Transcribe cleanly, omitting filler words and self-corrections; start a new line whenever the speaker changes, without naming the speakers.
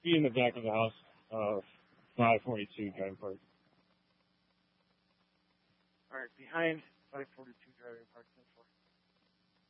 be in the back of the house, 542 Driving Park.
All right, behind 542 Driving Park. 10-4.